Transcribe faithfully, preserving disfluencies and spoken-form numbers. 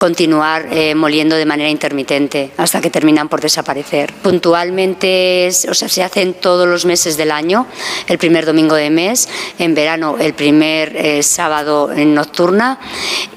continuar eh, moliendo de manera intermitente hasta que terminan por desaparecer. Puntualmente, es, o sea, se hacen todos los meses del año, el primer domingo de mes, en verano el primer eh, sábado en nocturna